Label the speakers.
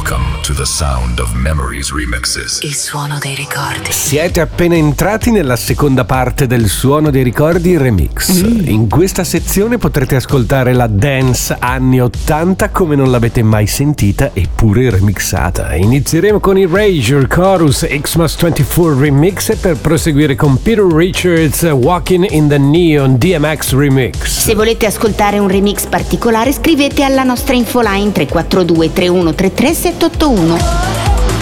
Speaker 1: Welcome to the sound of Memories Remixes.
Speaker 2: Il suono dei ricordi.
Speaker 3: Siete appena entrati nella seconda parte del Suono dei Ricordi Remix. In questa sezione potrete ascoltare la dance anni 80 come non l'avete mai sentita eppure remixata. Inizieremo con Erasure, Chorus, Xmas 24 Remix per proseguire con Peter Richards, Walking in the Neon DMX Remix.
Speaker 4: Se volete ascoltare un remix particolare scrivete alla nostra infoline 342 3133 781.